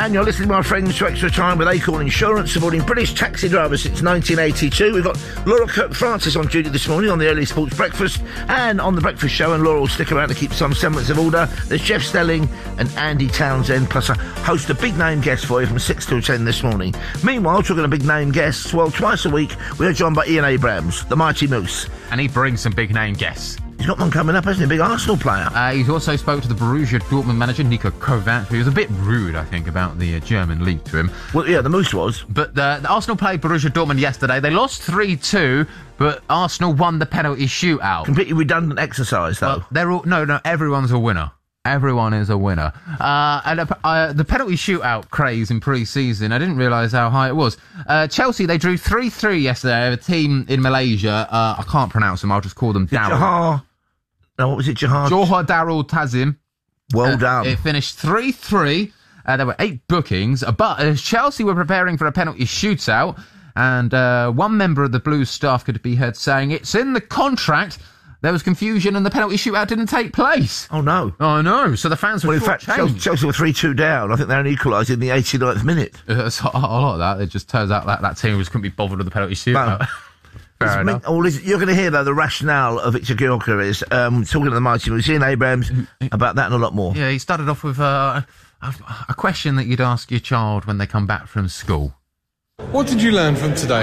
And you're listening, my friends, to Extra Time with Acorn Insurance, supporting British taxi drivers since 1982. We've got Laura Kirk-Francis on duty this morning on the Early Sports Breakfast and on the Breakfast Show, and Laura will stick around to keep some semblance of order. There's Jeff Stelling and Andy Townsend, plus a host of big-name guests for you from 6 till 10 this morning. Meanwhile, talking to big-name guests, well, twice a week, we are joined by Ian Abrams, the Mighty Moose. And he brings some big-name guests. He's got one coming up, hasn't he? A big Arsenal player. He's also spoke to the Borussia Dortmund manager, Niko Kovac, who was a bit rude, I think, about the German league to him. Well, yeah, the Moose was. But the Arsenal played Borussia Dortmund yesterday. They lost 3-2, but Arsenal won the penalty shootout. Completely redundant exercise, though. Well, they're all... No, everyone's a winner. Everyone is a winner. And the penalty shootout craze in pre-season, I didn't realise how high it was. Chelsea, they drew 3-3 yesterday of a team in Malaysia. I can't pronounce them, I'll just call them Darul. No, what was it, Johor Darul Tazim. Well done. It finished 3-3. There were 8 bookings, but Chelsea were preparing for a penalty shootout, and one member of the Blues staff could be heard saying, "It's in the contract." There was confusion and the penalty shootout didn't take place. Oh, no. Oh, no. So the fans were in fact, Chelsea were 3-2 down. I think they only equalised in the 89th minute. It's a lot of that. It just turns out that team couldn't be bothered with the penalty shootout. No. Fair enough. You're going to hear, though, the rationale of Victor Gyökeres talking to the Mighty Moose, Ian Abrams, about that and a lot more. Yeah, he started off with a question that you'd ask your child when they come back from school. What did you learn from today?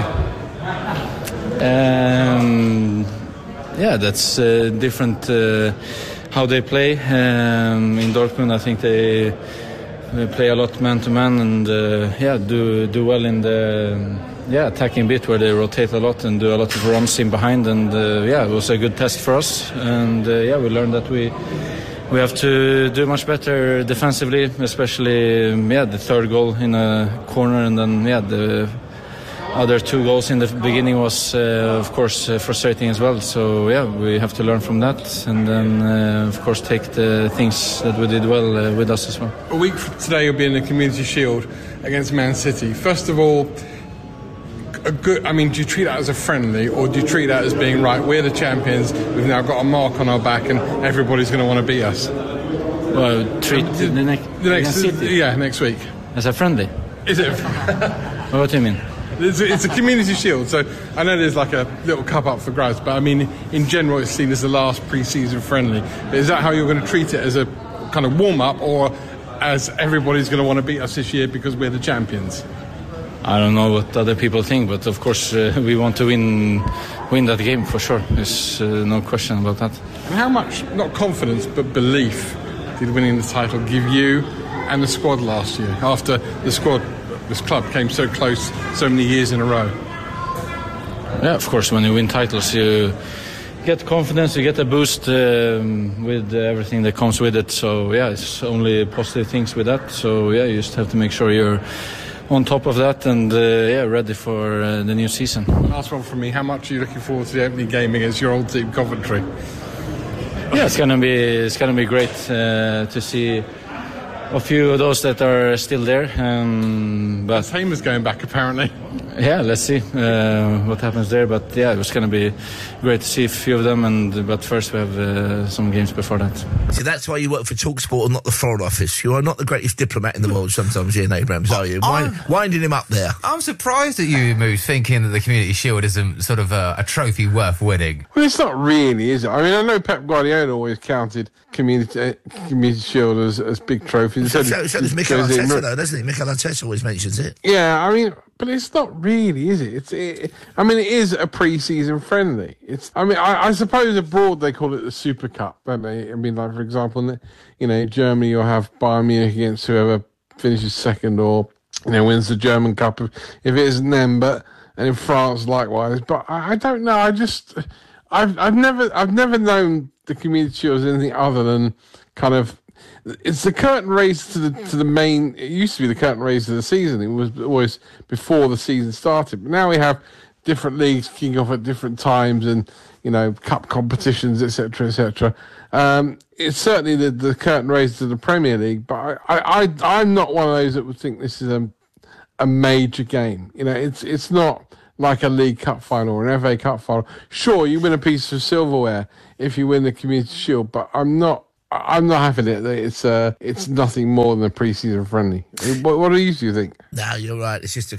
Yeah, that's different how they play. In Dortmund, I think they play a lot man-to-man and do well in the attacking bit where they rotate a lot and do a lot of runs in behind. And it was a good test for us. And we learned that we have to do much better defensively, especially the third goal in a corner, and then the other 2 goals in the beginning was, of course, frustrating as well. So, we have to learn from that and then, of course, take the things that we did well with us as well. A week from today, you'll be in the Community Shield against Man City. First of all, do you treat that as a friendly, or do you treat that as being, right, we're the champions, we've now got a mark on our back and everybody's going to want to beat us? Well, treat next week. As a friendly? Is it? What do you mean? It's a Community Shield, so I know there's like a little cup up for grabs, but I mean, in general, it's seen as the last pre-season friendly. But is that how you're going to treat it, as a kind of warm-up, or as everybody's going to want to beat us this year because we're the champions? I don't know what other people think, but of course we want to win that game for sure. There's no question about that. And how much, not confidence, but belief did winning the title give you and the squad last year, after this club came so close so many years in a row? Yeah, of course, when you win titles, you get confidence, you get a boost with everything that comes with it. So, it's only positive things with that. So, you just have to make sure you're on top of that and, ready for the new season. Last one from me. How much are you looking forward to the opening game against your old team, Coventry? Yeah, it's gonna be great to see a few of those that are still there. But Hamer's going back, apparently. Yeah, let's see what happens there. But it was going to be great to see a few of them. But first we have some games before that. See, that's why you work for TalkSport and not the Foreign Office. You are not the greatest diplomat in the world sometimes, Ian Abrams, are you? Winding him up there. I'm surprised at you, Moose, thinking that the Community Shield isn't sort of a trophy worth winning. Well, it's not really, is it? I mean, I know Pep Guardiola always counted Community Shield as big trophies. So does Mikel Arteta, though, doesn't he? Mikel Arteta always mentions it. Yeah, I mean, but it's not really, is it? It is a pre-season friendly. I suppose abroad they call it the Super Cup, don't they? I mean, like, for example, Germany, you'll have Bayern Munich against whoever finishes second or, wins the German Cup if it isn't them, and in France likewise. But I don't know. I've never known the Community Shield as anything other than kind of, it's the curtain raised to the main. It used to be the curtain raised to the season. It was always before the season started. But now we have different leagues kicking off at different times, and cup competitions, etc., etc. It's certainly the curtain raised to the Premier League. But I'm not one of those that would think this is a major game. It's not like a League Cup final or an FA Cup final. Sure, you win a piece of silverware if you win the Community Shield, but I'm not I'm not having it. It's nothing more than a pre-season friendly. What do you think? No, you're right. It's just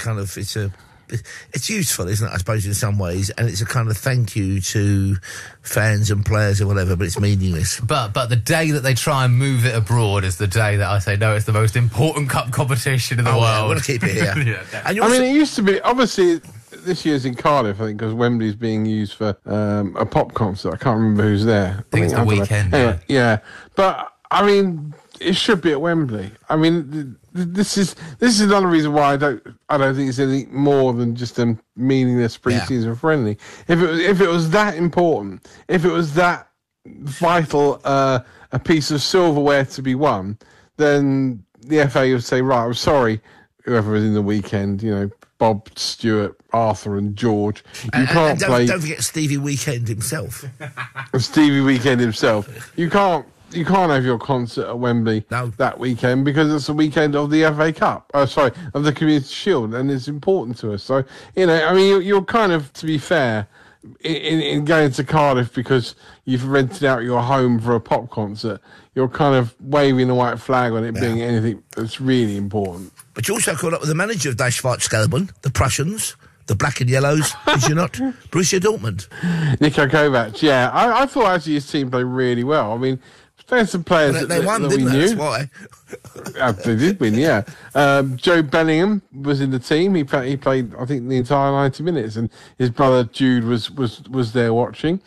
it's useful, isn't it? I suppose in some ways, and it's a kind of thank you to fans and players or whatever. But it's meaningless. But the day that they try and move it abroad is the day that I say no. It's the most important cup competition in the world. Yeah, I want to keep it here. And it used to be obviously. This year's in Cardiff, I think, because Wembley's being used for a pop concert. I can't remember who's there. I think it's the weekend. Anyway, yeah. But I mean, it should be at Wembley. I mean, this is another reason why I don't think it's anything more than just a meaningless pre-season friendly. If it was that important, if it was that vital a piece of silverware to be won, then the FA would say, right, I'm sorry, whoever was in the weekend, Bob, Stuart, Arthur and George. You can't play... Don't forget Stevie Weekend himself. Stevie Weekend himself. You can't have your concert at Wembley that weekend because it's the weekend of the FA Cup. Of the Community Shield, and it's important to us. So, you're kind of, to be fair, in going to Cardiff because you've rented out your home for a pop concert, you're kind of waving the white flag on it being anything that's really important. But you also caught up with the manager of Die Schwarz-Gelben, the Prussians, the Black and Yellows, did you not? Borussia Dortmund. Niko Kovac, yeah. I thought actually his team played really well. I mean, there's some players they won, that didn't we they? knew. That's why. They did win, yeah. Joe Bellingham was in the team. He played, I think, the entire 90 minutes, and his brother Jude was there watching.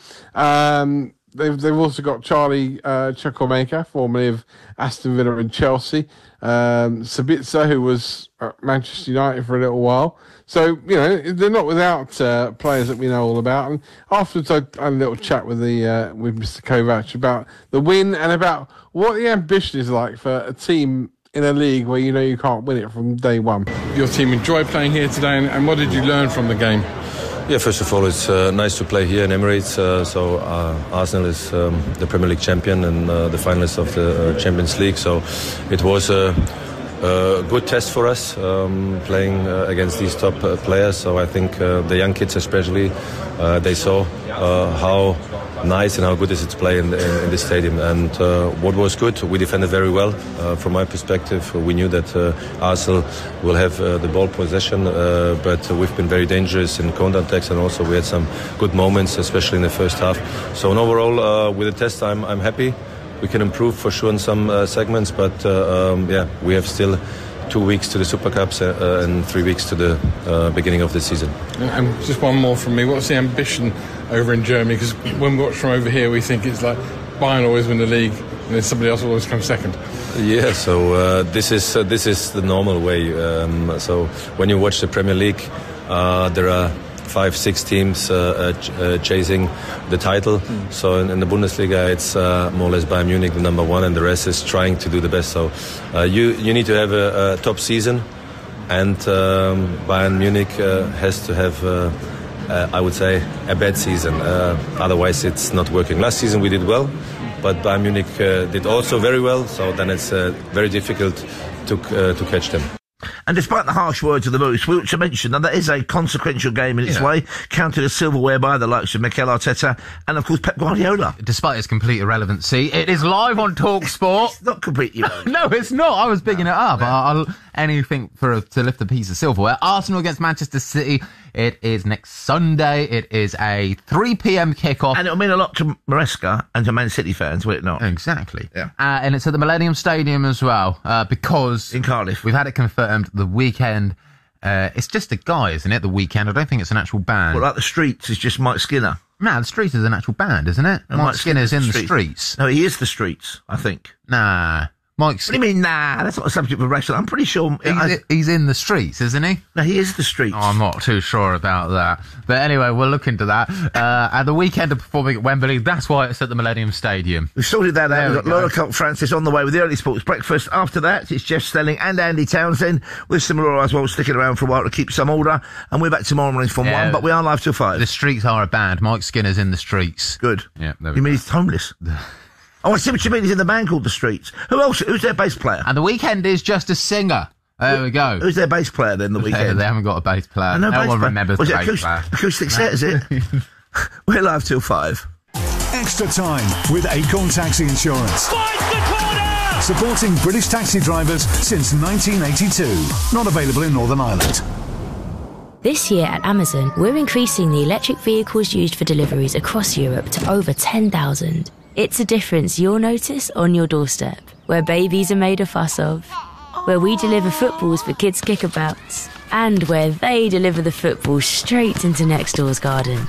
They've also got Charlie Chukwuemeka, formerly of Aston Villa and Chelsea. Sabitzer, who was at Manchester United for a little while. So, they're not without players that we know all about. And afterwards, I had a little chat with Mr. Kovac about the win and about what the ambition is like for a team in a league where you can't win it from day one. Your team enjoyed playing here today, and what did you learn from the game? Yeah, first of all, it's nice to play here in Emirates. Arsenal is the Premier League champion and the finalists of the Champions League. So it was a good test for us playing against these top players. So I think the young kids especially, they saw how nice and how good is it to play in the stadium. And what was good, we defended very well. From my perspective, we knew that Arsenal will have the ball possession, but we've been very dangerous in counter-attacks, and also we had some good moments, especially in the first half. So overall, with the test, I'm happy. We can improve for sure in some segments, but we have still 2 weeks to the Super Cups and 3 weeks to the beginning of the season. And just one more from me. What's the ambition over in Germany? Because when we watch from over here, we think it's like Bayern always win the league and then somebody else will always come second. Yeah, so this is the normal way. So when you watch the Premier League, there are 5-6 teams chasing the title. So in the Bundesliga, it's more or less Bayern Munich, the number one, and the rest is trying to do the best. So you need to have a top season, and Bayern Munich has to have, I would say, a bad season. Otherwise, it's not working. Last season we did well, but Bayern Munich did also very well. So then it's very difficult to catch them. And despite the harsh words of the Moose, we ought to mention that is a consequential game in its way, counted as silverware by the likes of Mikel Arteta and, of course, Pep Guardiola. Despite its complete irrelevancy, it is live on TalkSport. It's not completely irrelevant. No, it's not. I was bigging it up. Anything to lift a piece of silverware. Arsenal against Manchester City. It is next Sunday. It is a 3 p.m. kickoff. And it'll mean a lot to Maresca and to Man City fans, will it not? Exactly. Yeah. And it's at the Millennium Stadium as well, because... In Cardiff. We've had it confirmed the weekend. It's just a guy, isn't it, The Weekend? I don't think it's an actual band. Well, like The Streets is just Mike Skinner. No, The Streets is an actual band, isn't it? No, Mike Skinner's in The Streets. No, he is The Streets, I think. Nah. What do you mean, nah? That's not a subject for wrestling. I'm pretty sure... He's in The Streets, isn't he? No, he is The Streets. Oh, I'm not too sure about that. But anyway, we'll look into that. At the weekend of performing at Wembley, that's why it's at the Millennium Stadium. We've sorted that out. We've got Laura Colt-Francis on the way with the Early Sports Breakfast. After that, it's Jeff Stelling and Andy Townsend with some Laura as well, sticking around for a while to keep some order. And we're back tomorrow morning from 1, but we are live till 5. The Streets are a band. Mike Skinner's in The Streets. Good. Yeah, you mean he's homeless? Oh, I see what you mean. He's in the band called The Streets. Who else? Who's their bass player? And The Weekend is just a singer. There we go. Who's their bass player then, The Weekend? They haven't got a bass player. No one remembers the bass player. Acoustic set, is it? We're live till 5. Extra Time with Acorn Taxi Insurance. Supporting British taxi drivers since 1982. Not available in Northern Ireland. This year at Amazon, we're increasing the electric vehicles used for deliveries across Europe to over 10,000. It's a difference you'll notice on your doorstep, where babies are made a fuss of, where we deliver footballs for kids' kickabouts, and where they deliver the football straight into next door's garden.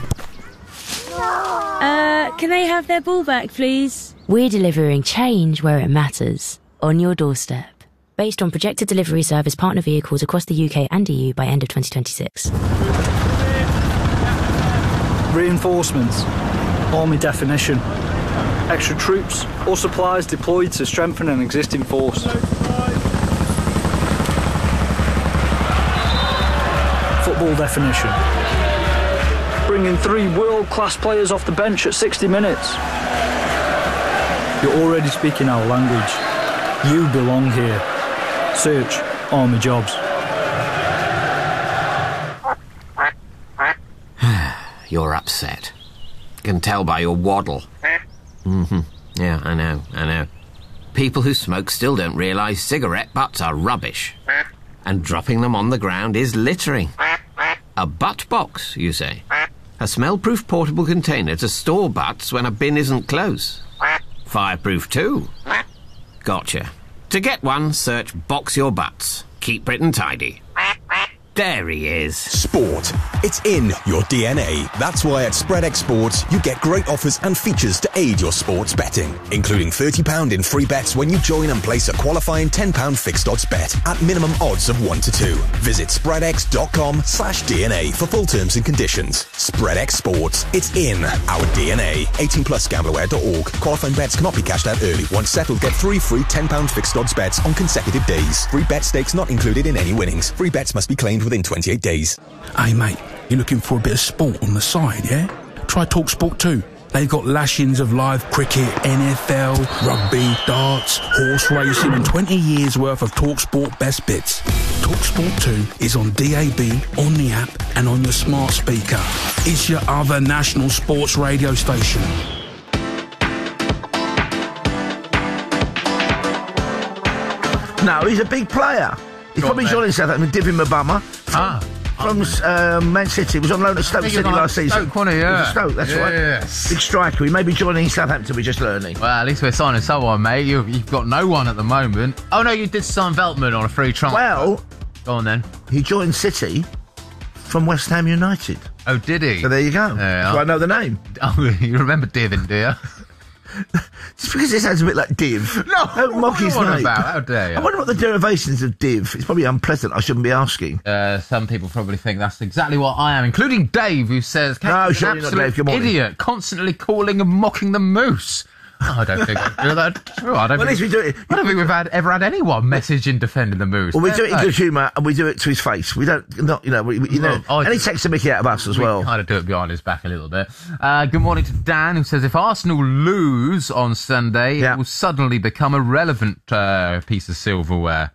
Can they have their ball back, please? We're delivering change where it matters, on your doorstep. Based on projected delivery service partner vehicles across the UK and EU by end of 2026. Reinforcements. Army definition. Extra troops or supplies deployed to strengthen an existing force. Football definition. Bringing 3 world-class players off the bench at 60 minutes. You're already speaking our language. You belong here. Search Army Jobs. You're upset. Can tell by your waddle. Yeah, I know. People who smoke still don't realise cigarette butts are rubbish. And dropping them on the ground is littering. A butt box, you say? A smell-proof portable container to store butts when a bin isn't close. Fireproof too. Gotcha. To get one, search Box Your Butts. Keep Britain tidy. There he is. Sport. It's in your DNA. That's why at SpreadX Sports, you get great offers and features to aid your sports betting, including £30 in free bets when you join and place a qualifying £10 fixed odds bet at minimum odds of 1 to 2. Visit spreadx.com/DNA for full terms and conditions. SpreadX Sports. It's in our DNA. 18 plus gamblerware.org. Qualifying bets cannot be cashed out early. Once settled, get 3 free £10 fixed odds bets on consecutive days. Free bet stakes not included in any winnings. Free bets must be claimed within 28 days. Hey mate, you looking for a bit of sport on the side, yeah? Try TalkSport 2. They've got lashings of live cricket, NFL, rugby, darts, horse racing and 20 years worth of TalkSport best bits. TalkSport 2 is on DAB, on the app and on your smart speaker. It's your other national sports radio station. No, he's a big player. He's probably joining Southampton, Divin Mabama. From Man City. He was on loan at Stoke City last season. Stoke, wasn't he? Yeah. Stoke, that's right. Big striker. He may be joining Southampton, we're just learning. Well, at least we're signing someone, mate. You've got no one at the moment. Oh, no, you did sign Veltman on a free transfer. Well, go on then. He joined City from West Ham United. Oh, did he? So there you go. Yeah. So I know the name. Oh, you remember Divin, do you? Just because it sounds a bit like Div. No, don't mock his name. How dare you? I wonder what the derivations of Div. It's probably unpleasant. I shouldn't be asking. Some people probably think that's exactly what I am, including Dave, who says, "No, surely not Dave. Good morning. Idiot, constantly calling and mocking the Moose." Oh, I don't think I do that. True. I don't think we've ever had anyone messaging defending the Moose. Well, we do it in good humour and we do it to his face. We don't, and he takes the mickey out of us as well. We kind of do it behind his back a little bit. Good morning to Dan, who says, if Arsenal lose on Sunday, it will suddenly become a relevant piece of silverware.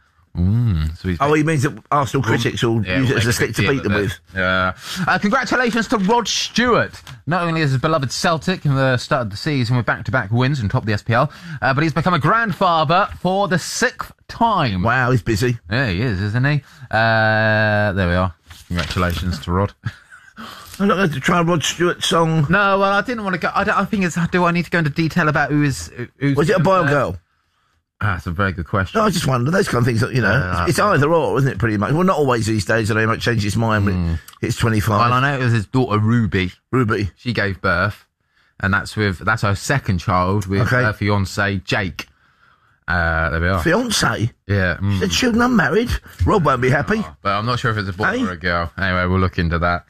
So he means that Arsenal critics will use it as a stick to beat them with. Yeah. Congratulations to Rod Stewart. Not only is his beloved Celtic in the start of the season with back-to-back wins and top the SPL, but he's become a grandfather for the 6th time. Wow, he's busy. Yeah, he is, isn't he? There we are. Congratulations to Rod. I'm not going to try a Rod Stewart song. No, well, I didn't want to go. I think it's. Do I need to go into detail about who's was it a boy or girl? That's a very good question. No, I just wonder those kind of things. It's either or, isn't it? Pretty much. Well, not always these days. I know he might change his mind when it's 25. Well, I know it was his daughter Ruby. She gave birth, and that's her second child with her fiance Jake. There we are. Fiance? Yeah. She said children unmarried. Rob won't be happy. But I'm not sure if it's a boy or a girl. Anyway, we'll look into that.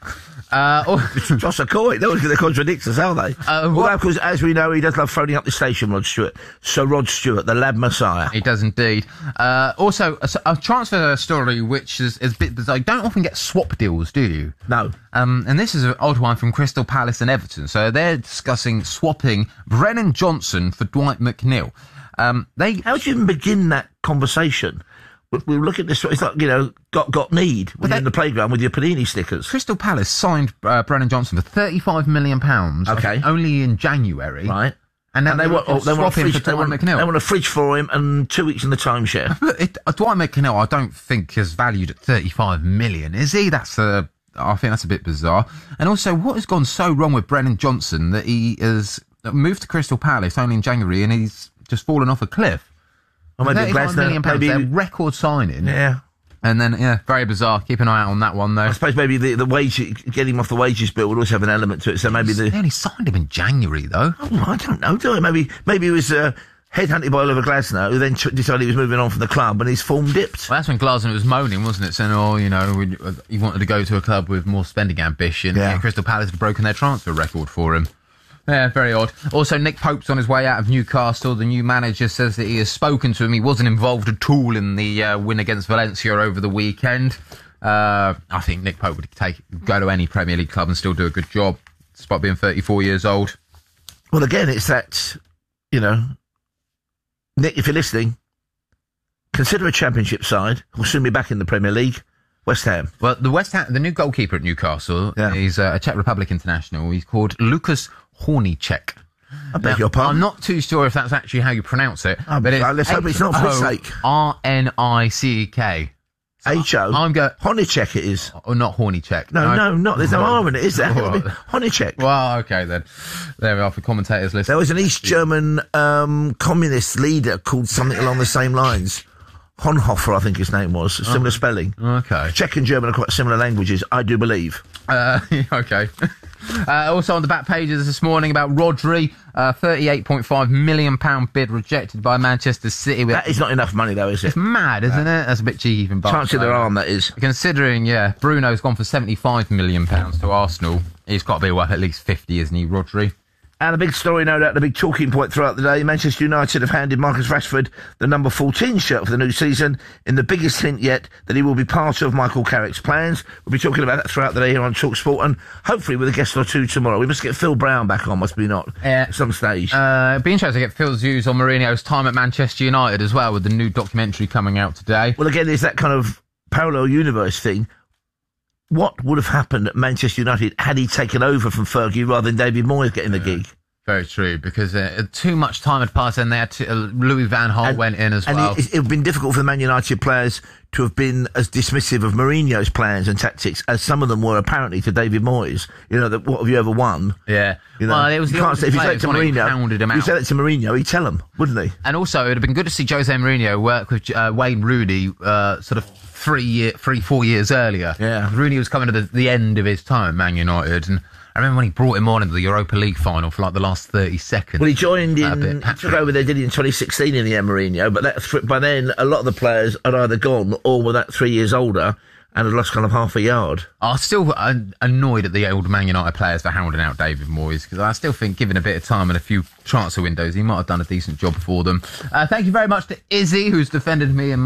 Toss a coin. No one's going to contradict us, are they? Well, of course, as we know, he does love phoning up the station, Rod Stewart. So Rod Stewart, the lad messiah. He does indeed. Also, a transfer story which is a bit bizarre. You don't often get swap deals, do you? No. And this is an odd one from Crystal Palace and Everton. So they're discussing swapping Brennan Johnson for Dwight McNeil. How do you even begin that conversation we look at this. It's like, got need when you're in the playground with your Panini stickers. Crystal Palace signed Brennan Johnson for £35 million. Okay. Only in January. Right. And then they want a fridge, for Dwight McNeil. They want a fridge for him and 2 weeks in the timeshare. Dwight McNeil, I don't think is valued at $35 million, is he? I think that's a bit bizarre. And also, what has gone so wrong with Brennan Johnson that he has moved to Crystal Palace only in January and he's just fallen off a cliff? Or maybe £35 million, their record signing. Yeah. And then, very bizarre. Keep an eye out on that one, though. I suppose maybe the wage, getting him off the wages bill would also have an element to it. So maybe they only signed him in January, though. Oh, I don't know, do I? Maybe he was headhunted by Oliver Glasner, who then decided he was moving on from the club, and his form dipped. Well, that's when Glasner was moaning, wasn't it? Saying, he wanted to go to a club with more spending ambition. Yeah. And Crystal Palace had broken their transfer record for him. Yeah, very odd. Also, Nick Pope's on his way out of Newcastle. The new manager says that he has spoken to him. He wasn't involved at all in the win against Valencia over the weekend. I think Nick Pope would go to any Premier League club and still do a good job, despite being 34 years old. Well, again, it's that, Nick, if you're listening, consider a Championship side. We'll soon be back in the Premier League. West Ham. Well, the new goalkeeper at Newcastle is a Czech Republic international. He's called Lukas Hornicek. I beg your pardon. I'm not too sure if that's actually how you pronounce it. But let's hope it's not for his sake. Rnick. H-O. I'm going... Hornicek it is. Or not Hornicek. No, there's no R in it, is there? Hornicek. Well, okay then. There we are for commentators listening. There was an East German communist leader called something along the same lines. Honhofer, I think his name was. Similar spelling. Okay. Czech and German are quite similar languages, I do believe. Okay. Also on the back pages this morning about Rodri, £38.5 million bid rejected by Manchester City. That is not enough money, though, is it? It's mad, isn't it? That's a bit cheeky from Barcelona. Chance of their arm, that is. Considering, Bruno's gone for £75 million to Arsenal. He's got to be worth at least 50, isn't he, Rodri? And a big story, no doubt, the big talking point throughout the day. Manchester United have handed Marcus Rashford the number 14 shirt for the new season, in the biggest hint yet that he will be part of Michael Carrick's plans. We'll be talking about that throughout the day here on TalkSport, and hopefully with a guest or two tomorrow. We must get Phil Brown back on, must we not? At some stage. It'd be interesting to get Phil's views on Mourinho's time at Manchester United as well, with the new documentary coming out today. Well, again, there's that kind of parallel universe thing. What would have happened at Manchester United had he taken over from Fergie rather than David Moyes getting the gig? Very true, because too much time had passed and there. Louis van Gaal went in as well. And it would have been difficult for the Man United players to have been as dismissive of Mourinho's plans and tactics as some of them were apparently to David Moyes. What have you ever won? Yeah. Well, it was you can't say, if you say it to Mourinho, you say that to Mourinho, he'd tell him, wouldn't he? And also, it would have been good to see Jose Mourinho work with Wayne Rooney sort of 4 years earlier. Yeah. Rooney was coming to the end of his time at Man United, and I remember when he brought him on into the Europa League final for the last 30 seconds. Well, he joined he took over there, did he, in 2016 in the Mourinho, but by then a lot of the players had either gone or were 3 years older and had lost kind of half a yard. I'm still annoyed at the old Man United players for hounding out David Moyes, because I still think, given a bit of time and a few transfer windows, he might have done a decent job for them. Thank you very much to Izzy, who's defended me in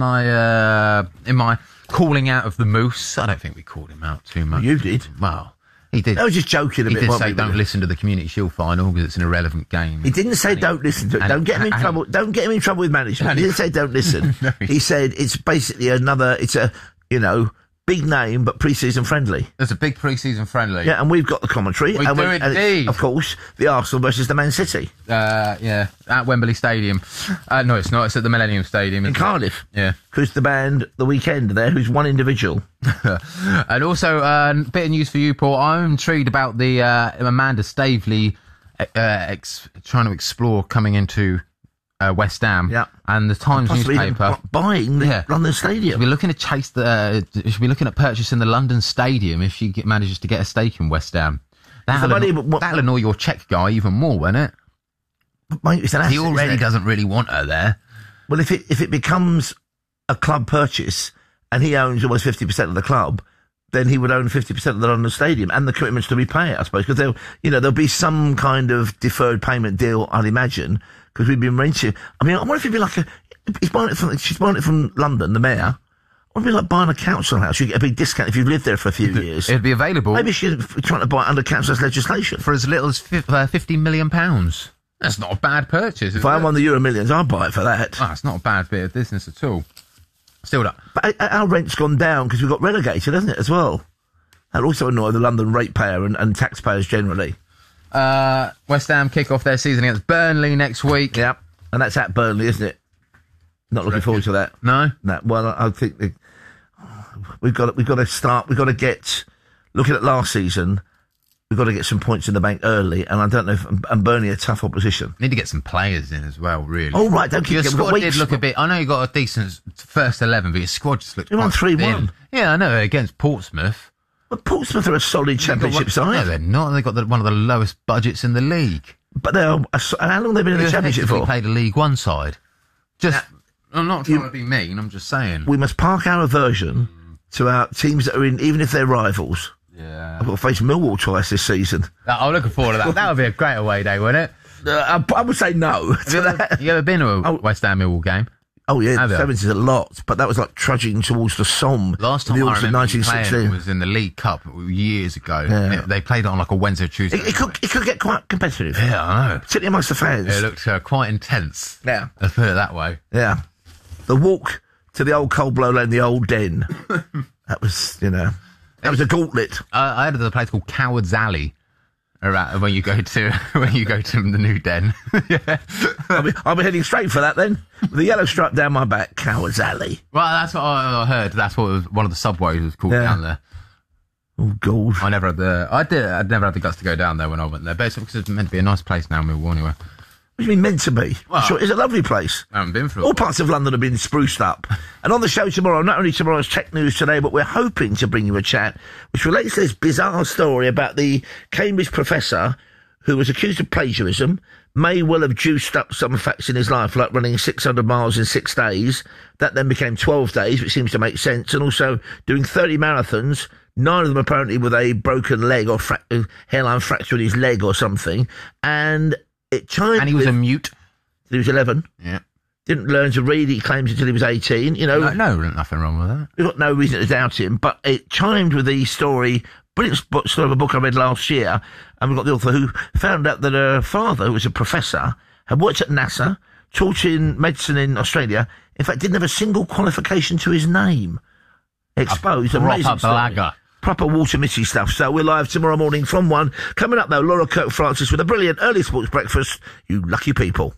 my calling out of the Moose. I don't think we called him out too much. You did. Well, he did. I was just joking a bit. He did say don't listen to the Community Shield final because it's an irrelevant game. He didn't say don't listen to it. Don't get him in trouble. Don't get him in trouble with management. He didn't say don't listen. No, he said it's basically it's a big name but pre-season friendly. It's a big pre-season friendly. Yeah, and we've got the commentary. We do indeed. Of course, the Arsenal versus the Man City. At Wembley Stadium. No, it's not. It's at the Millennium Stadium in Cardiff. Yeah. Who's the band the weekend there? Who's one individual? And also, a bit of news for you, Paul. I'm intrigued about the Amanda Staveley trying to explore coming into West Ham. Yeah. And the Times newspaper buying the London Stadium. She'll be looking at purchasing the London Stadium if she manages to get a stake in West Ham. That'll annoy your Czech guy even more, won't it? Mate, it's an asset, he already doesn't really want her there. Well, if it becomes a club purchase and he owns almost 50% of the club, then he would own 50% of the London Stadium and the commitments to repay it, I suppose, because there'll be some kind of deferred payment deal, I'd imagine, because we've been renting. I mean, I wonder if it'd be like she's buying it from London, the mayor. It would be like buying a council house. You get a big discount if you've lived there for a few years. It'd be available. Maybe she's trying to buy it under council's legislation. For as little as £50 million. That's not a bad purchase. If I won the Euro Millions, I'd buy it for that. Oh, it's not a bad bit of business at all. Still don't. But our rent's gone down because we got relegated, hasn't it, as well? That also annoy the London ratepayer and taxpayers generally. West Ham kick off their season against Burnley next week. Yeah, and that's at Burnley, isn't it? Not looking forward to that. No? Well, I think we've got to start. We've got to get looking at last season. We've got to get some points in the bank early, and I don't know if and Burnley a tough opposition. Need to get some players in as well, really. Oh right, don't keep your getting squad did look a bit. I know you got a decent first 11, but your squad just looked. You won 3-1. Yeah, I know against Portsmouth. But Portsmouth are a solid Championship side. No, they're not. They've got one of the lowest budgets in the league. But how long have they been in the Championship for? They played a League One side. I'm not trying to be mean. I'm just saying. We must park our aversion to our teams that are in, even if they're rivals. Yeah. I've got to face Millwall twice this season. I'm looking forward to that. That would be a great away day, wouldn't it? I would say no. You ever been to a West Ham Millwall game? Oh yeah, the 70s a lot, but that was like trudging towards the Somme. Last time I remember playing was in the League Cup years ago. Yeah. They played it on like a Wednesday or Tuesday. It could get quite competitive. Yeah, I know. Particularly amongst the fans. It looked quite intense. Yeah. Let's put it that way. Yeah. The walk to the old Cold Blow Lane, the old den. That was, that was a gauntlet. I heard of a place called Coward's Alley. When you go to the new den. Yeah. I'll be heading straight for that then. With the yellow stripe down my back, Coward's Alley. Well, that's what I heard. That's what one of the subways was called down there. Oh God! I'd never had the guts to go down there when I went there. Basically, because it's meant to be a nice place now, Millwall. Anyway. What do you mean meant to be? Well, sure, it's a lovely place. I haven't been for all parts of London have been spruced up. And on the show tomorrow, not only tomorrow's tech news today, but we're hoping to bring you a chat which relates to this bizarre story about the Cambridge professor who was accused of plagiarism, may well have juiced up some facts in his life, like running 600 miles in 6 days. That then became 12 days, which seems to make sense. And also doing 30 marathons, 9 of them apparently with a broken leg or hairline fracture in his leg or something. And it chimed. And he was a mute. He was 11. Yeah. Didn't learn to read, he claims, until he was 18. No, nothing wrong with that. We've got no reason to doubt him, but it chimed with the story, brilliant story of a book I read last year, and we've got the author who found out that her father, who was a professor, had worked at NASA, taught in medicine in Australia, in fact, didn't have a single qualification to his name. Exposed. A amazing proper blagger. Proper water missy stuff. So we're live tomorrow morning from 1. Coming up, though, Laura Kirk-Francis with a brilliant early sports breakfast. You lucky people.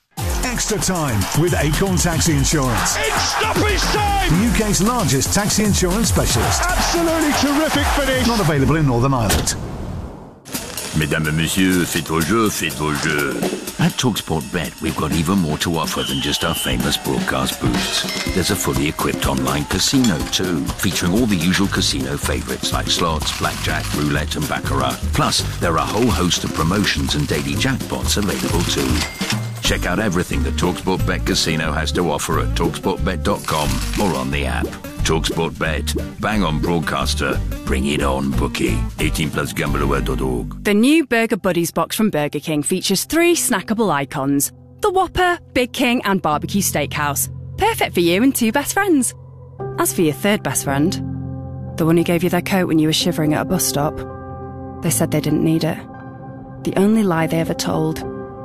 Extra time with Acorn Taxi Insurance. It's stoppage time! The UK's largest taxi insurance specialist. Absolutely terrific finish. Not available in Northern Ireland. Mesdames et messieurs, faites vos jeux. At TalkSport Bet, we've got even more to offer than just our famous broadcast booths. There's a fully equipped online casino too, featuring all the usual casino favourites like slots, blackjack, roulette and baccarat. Plus, there are a whole host of promotions and daily jackpots available too. Check out everything that TalkSport Bet Casino has to offer at TalkSportBet.com or on the app. TalkSport Bet. Bang on broadcaster. Bring it on, bookie. 18 plus gambleaware.org. The new Burger Buddies box from Burger King features 3 snackable icons. The Whopper, Big King and Barbecue Steakhouse. Perfect for you and 2 best friends. As for your 3rd best friend, the one who gave you their coat when you were shivering at a bus stop, they said they didn't need it. The only lie they ever told.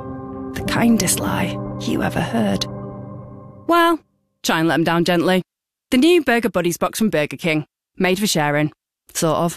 The kindest lie you ever heard. Well, try and let them down gently. The new Burger Buddies box from Burger King. Made for sharing. Sort of.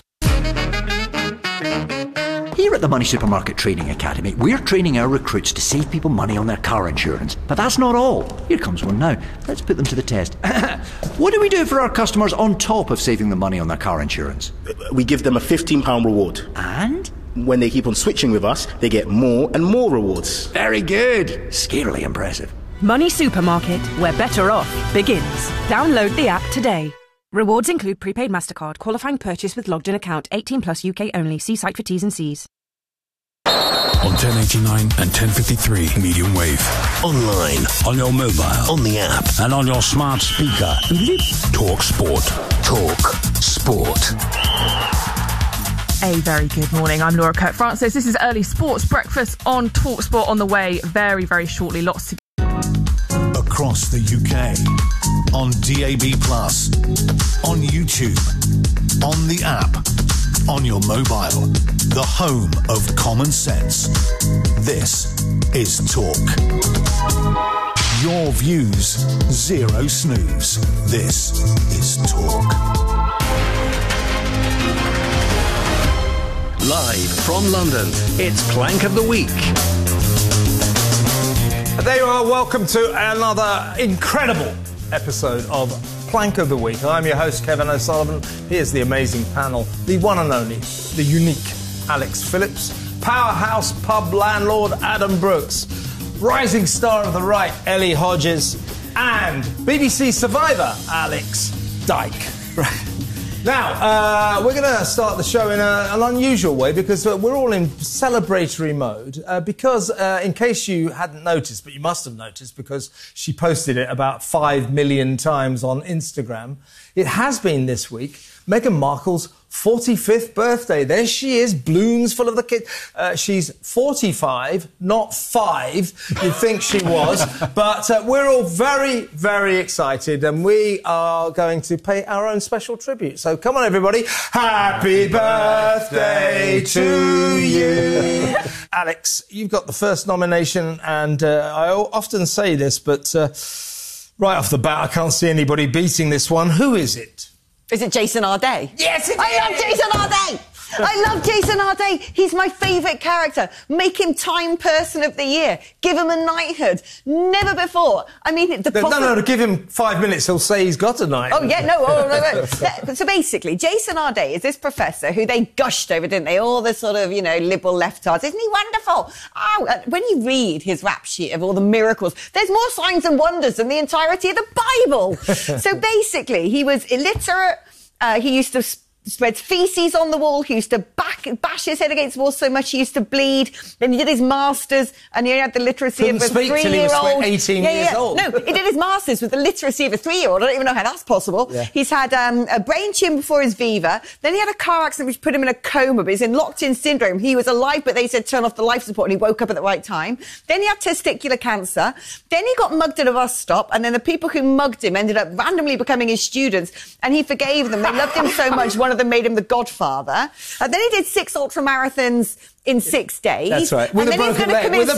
Here at the Money Supermarket Training Academy, we're training our recruits to save people money on their car insurance. But that's not all. Here comes one now. Let's put them to the test. What do we do for our customers on top of saving them money on their car insurance? We give them a £15 reward. And? When they keep on switching with us, they get more and more rewards. Very good. Scarily impressive. Money Supermarket, where better off begins. Download the app today. Rewards include prepaid MasterCard, qualifying purchase with logged in account, 18 plus UK only. See site for T's and C's. On 1089 and 1053 medium wave. Online. On your mobile. On the app. And on your smart speaker. Talk Sport. Talk Sport. A very good morning. I'm Laura Kirk-Francis. This is Early Sports Breakfast on TalkSport on the way very, very shortly. Lots to across the UK, on DAB+, on YouTube, on the app, on your mobile, the home of common sense. This is Talk. Your views, zero snooze. This is Talk. Live from London, it's Plank of the Week. There you are. Welcome to another incredible episode of Plank of the Week. I'm your host, Kevin O'Sullivan. Here's the amazing panel. The one and only, the unique Alex Phillips. Powerhouse pub landlord, Adam Brooks. Rising star of the right, Ellie Hodges. And BBC Survivor, Alex Dyke. Now, we're going to start the show in an unusual way because we're all in celebratory mode. Because, in case you hadn't noticed, but you must have noticed because she posted it about 5 million times on Instagram, it has been this week Meghan Markle's 45th birthday. There she is, balloons full of the kids. She's 45, not 5. You'd think she was. But we're all very, very excited, and we are going to pay our own special tribute. So come on, everybody. Happy birthday to you. Alex, you've got the first nomination, and I often say this, but right off the bat, I can't see anybody beating this one. Who is it? Is it Jason Arday? Yes, it is! I love Jason Arday! I love Jason Arday. He's my favourite character. Make him Time Person of the Year. Give him a knighthood. Never before. I mean, No, give him 5 minutes. He'll say he's got a knighthood. Oh, yeah, no. Yeah, so basically, Jason Arday is this professor who they gushed over, didn't they? All the sort of, liberal leftards. Isn't he wonderful? Oh, when you read his rap sheet of all the miracles, there's more signs and wonders than the entirety of the Bible. So basically, he was illiterate. He used to spread feces on the wall. He used to bash his head against the wall so much he used to bleed. Then he did his masters, and he had the literacy of a 3-year-old. Till he was 18 years old. No, he did his masters with the literacy of a 3-year-old. I don't even know how that's possible. Yeah. He's had a brain tumour before his Viva. Then he had a car accident which put him in a coma, but he's in locked-in syndrome. He was alive, but they said turn off the life support, and he woke up at the right time. Then he had testicular cancer. Then he got mugged at a bus stop, and then the people who mugged him ended up randomly becoming his students, and he forgave them. They loved him so much, one of them made him the Godfather. Then he did 6 ultramarathons in 6 days. That's right. With a broken leg. With a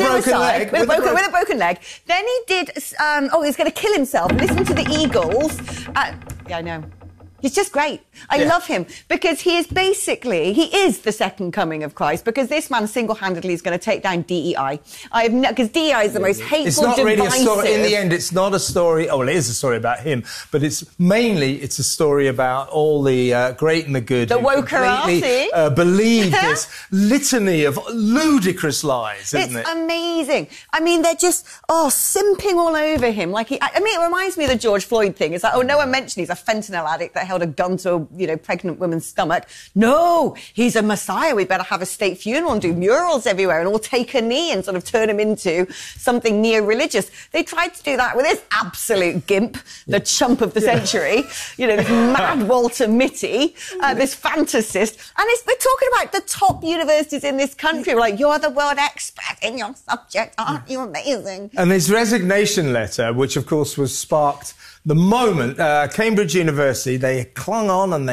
broken leg. Then he did, he's going to kill himself. Listen to the Eagles. Yeah, I know. He's just great. I love him because he is the second coming of Christ, because this man single-handedly is going to take down DEI. Because DEI is the most hateful, It's not really divisive. a story. In the end, it's not a story. Oh, well, it is a story about him, but it's a story about all the great and the good. The wokerati. Believe this litany of ludicrous lies, isn't it? It's amazing. I mean, they're just, simping all over him. It reminds me of the George Floyd thing. It's like, no one mentioned he's a fentanyl addict that held a gun to a pregnant woman's stomach. No, he's a messiah. We better have a state funeral and do murals everywhere and all take a knee and sort of turn him into something near-religious. They tried to do that with this absolute gimp, the chump of the century, this mad Walter Mitty, this fantasist. And we're talking about the top universities in this country. We're like, you're the world expert in your subject. Aren't you amazing? And his resignation letter, which of course was sparked the moment Cambridge University, they clung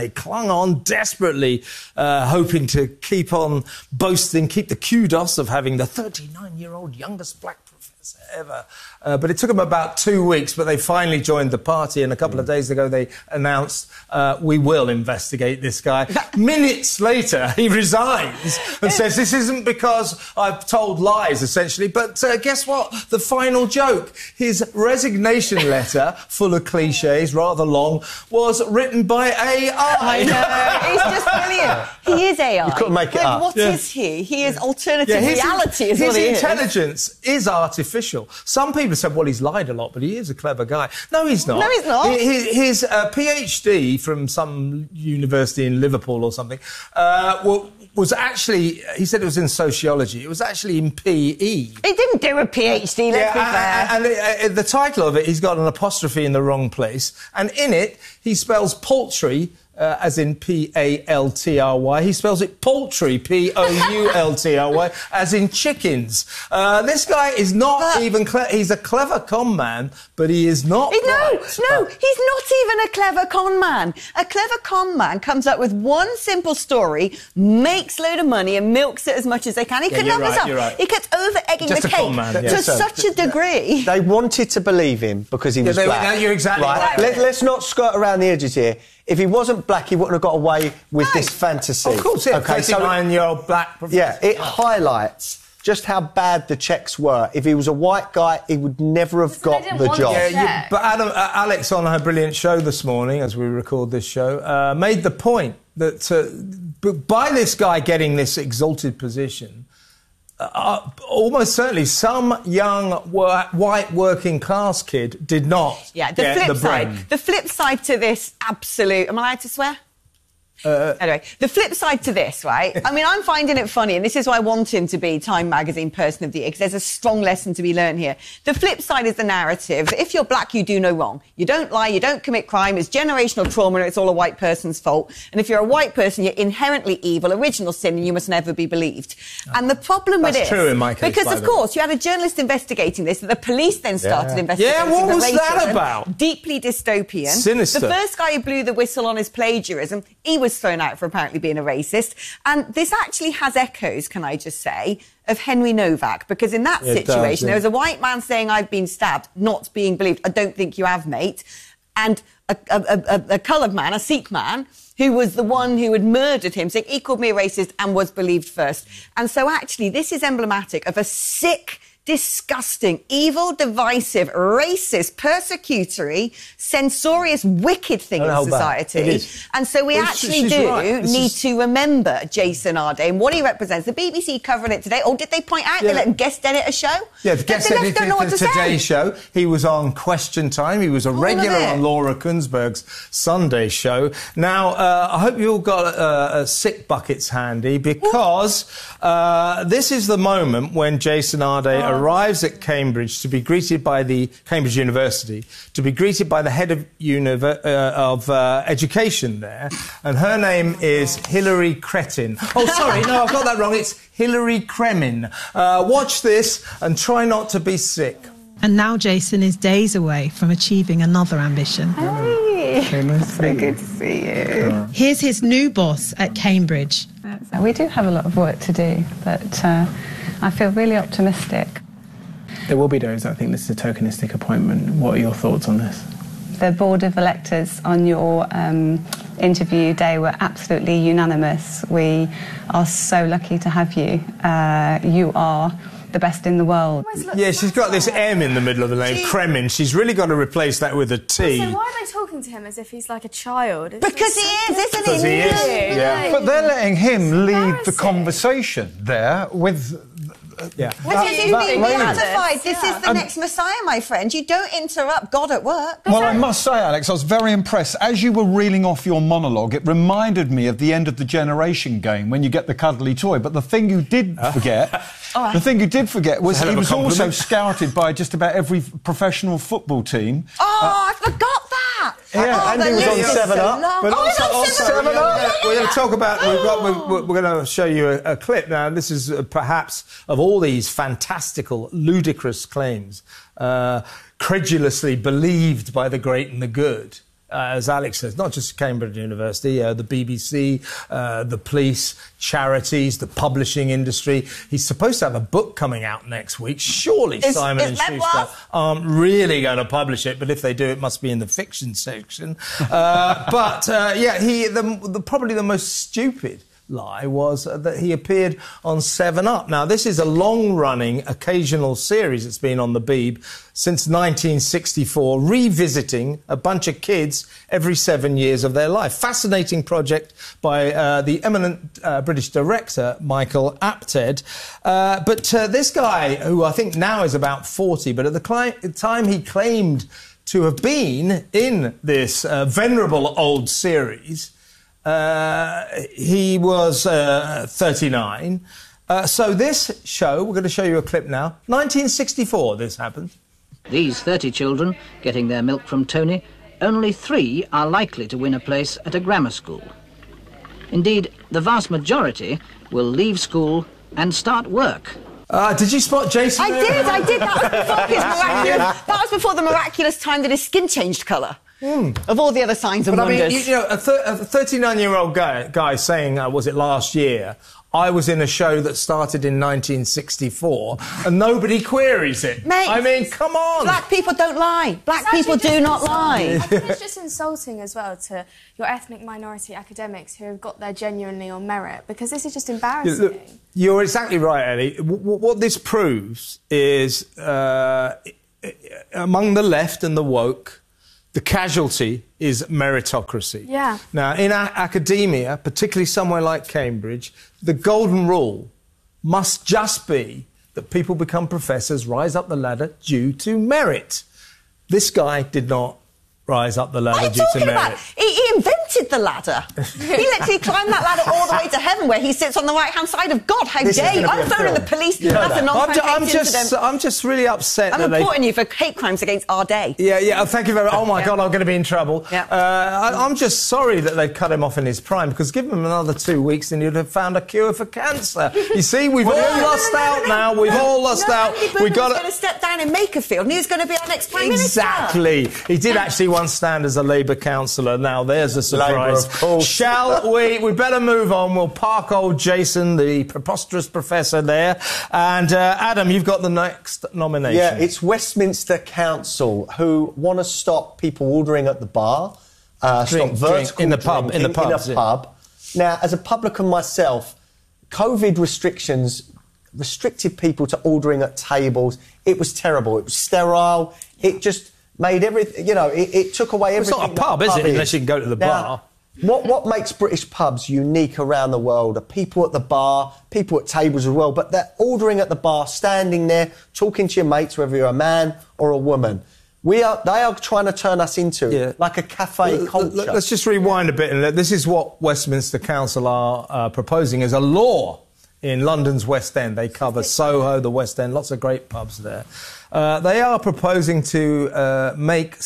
on desperately, hoping to keep on boasting, keep the kudos of having the 39-year-old youngest black professor ever. But it took them about 2 weeks, but they finally joined the party, and a couple of days ago they announced, we will investigate this guy. Minutes later, he resigns and says, this isn't because I've told lies, essentially, but guess what? The final joke, his resignation letter, full of cliches, rather long, was written by AI. I know, he's just brilliant. He is AI. You couldn't make it up. What is he? He is alternative reality, is what he is. His intelligence is artificial. Some people said, well, he's lied a lot, but he is a clever guy. No, he's not. No, he's not. His PhD from some university in Liverpool or something was actually, he said it was in sociology. It was actually in PE. He didn't do a PhD, let's be fair. And the title of it, he's got an apostrophe in the wrong place. And in it, he spells poultry as in P-A-L-T-R-Y. He spells it poultry, P-O-U-L-T-R-Y, as in chickens. This guy is not even clever. He's a clever con man, but he is not he's not even a clever con man. A clever con man comes up with one simple story, makes a load of money and milks it as much as they can. He couldn't help himself. Right. He kept over-egging Just the a con cake man, to such a degree. They wanted to believe him because he was black. You're exactly right. Let's not skirt around the edges here. If he wasn't black, he wouldn't have got away with this fantasy. Of course, yeah. Okay, 39-year-old black professor. Yeah, it highlights just how bad the checks were. If he was a white guy, he would never have got the job. But Alex, on her brilliant show this morning, as we record this show, made the point that by this guy getting this exalted position, almost certainly some young white working class kid did not get the brain. The flip side to this, absolute... Am I allowed to swear? Anyway, the flip side to this, right? I mean, I'm finding it funny, and this is why I want him to be Time Magazine Person of the Year, because there's a strong lesson to be learned here. The flip side is the narrative. If you're black, you do no wrong. You don't lie, you don't commit crime, it's generational trauma, and it's all a white person's fault. And if you're a white person, you're inherently evil, original sin, and you must never be believed. And the problem with this... That's true in my case, because, of course, you had a journalist investigating this, that the police then started investigating. Yeah, what was that about? Deeply dystopian. Sinister. The first guy who blew the whistle on his plagiarism, he was thrown out for apparently being a racist. And this actually has echoes, can I just say, of Henry Novak, because in that situation, there was a white man saying, I've been stabbed, not being believed. I don't think you have, mate. And a coloured man, a Sikh man, who was the one who had murdered him, saying he called me a racist and was believed first. And so actually, this is emblematic of a sick, disgusting, evil, divisive, racist, persecutory, censorious, wicked thing in society. And so we actually need to remember Jason Arde and what he represents. The BBC covered it today. Oh, did they point out they let him guest edit a show? Yeah, the guest edited the Today Show. He was on Question Time. He was a regular on Laura Kunsberg's Sunday show. Now, I hope you all got sick buckets handy, because this is the moment when Jason Arde arrives at Cambridge to be greeted by the Cambridge University, to be greeted by the head of education there, and her name is Hilary Cretin. Oh, sorry, no, I've got that wrong. It's Hilary Kremin. Watch this and try not to be sick. And now Jason is days away from achieving another ambition. Hey, so good to see you. Here's his new boss at Cambridge. We do have a lot of work to do, but I feel really optimistic. There will be those that think this is a tokenistic appointment. What are your thoughts on this? The board of electors on your interview day were absolutely unanimous. We are so lucky to have you. You are the best in the world. Yeah, she's got this M in the middle of the name, Kremin. She's really got to replace that with a T. So why are they talking to him as if he's like a child? Because he is, isn't he? Because he is, yeah. But they're letting him lead the conversation there with... Which is you being beatified. This is the next Messiah, my friend. You don't interrupt God at work. Well, I must say, Alex, I was very impressed. As you were reeling off your monologue, it reminded me of the end of the Generation Game when you get the cuddly toy. But the thing you did forget, was he was also scouted by just about every professional football team. Oh, I forgot that. Yeah, and he was on 7-Up. But also on 7-Up. We're going to talk about. We're going to show you a clip now. This is perhaps of all these fantastical, ludicrous claims, credulously believed by the great and the good. As Alex says, not just Cambridge University, the BBC, the police, charities, the publishing industry. He's supposed to have a book coming out next week. Surely Simon & Schuster aren't really going to publish it, but if they do, it must be in the fiction section. Probably the most stupid lie was that he appeared on 7-Up. Now, this is a long-running, occasional series that's been on the Beeb since 1964, revisiting a bunch of kids every 7 years of their life. Fascinating project by the eminent British director, Michael Apted. But this guy, who I think now is about 40, but at the time he claimed to have been in this venerable old series, he was 39. So this show, we're going to show you a clip now. 1964, this happened. These 30 children, getting their milk from Tony, only 3 are likely to win a place at a grammar school. Indeed, the vast majority will leave school and start work. Did you spot Jason? I did. That was before his miraculous. That was before the miraculous time that his skin changed colour. Of all the other signs and wonders. I mean, you know, a 39-year-old guy saying, was it last year, I was in a show that started in 1964 and nobody queries it. Mate, I mean, come on. Black people don't lie. Black people do not lie. I think it's just insulting as well to your ethnic minority academics who have got there genuinely on merit, because this is just embarrassing. Look, you're exactly right, Ellie. What this proves is, among the left and the woke, the casualty is meritocracy. Yeah. Now, in academia, particularly somewhere like Cambridge, the golden rule must just be that people become professors, rise up the ladder due to merit. This guy did not rise up the ladder due to merit. He invented the ladder. He literally climbed that ladder all the way to heaven, where he sits on the right-hand side of God. How dare you? I'm phoning the police. That's a non-crime incident. I'm just really upset. I'm reporting you for hate crimes against our day. Yeah. Thank you very much. Oh my God, I'm going to be in trouble. Yeah. I'm just sorry that they've cut him off in his prime, because give him another 2 weeks and you'd have found a cure for cancer. You see, we've all lost out now. We've all lost out. We've got going to step down in Makerfield, and he's going to be our next prime minister. Exactly. He did actually once stand as a Labour councillor. Now there's a surprise. Labour, of course. Shall we? We better move on. We'll park old Jason, the preposterous professor, there. And Adam, you've got the next nomination. Yeah, it's Westminster Council, who want to stop people ordering at the bar, stop vertical in the pub, drinking in a pub. Now, as a publican myself, COVID restrictions restricted people to ordering at tables. It was terrible. It was sterile. It just made everything, you know, it took away everything. It's not a pub, is it, unless you can go to the bar? What makes British pubs unique around the world are people at the bar, people at tables as well, but they're ordering at the bar, standing there, talking to your mates, whether you're a man or a woman. They are trying to turn us into like a cafe culture. Let's just rewind a bit. And this is what Westminster Council are proposing as a law in London's West End. They cover Soho, the West End, lots of great pubs there. They are proposing to make